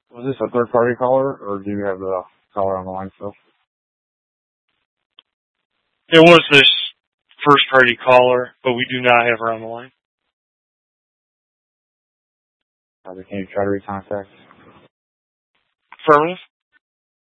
Was this a third-party caller, or do you have the caller on the line still? It was this first-party caller, but we do not have her on the line. Can you try to recontact? Affirmative.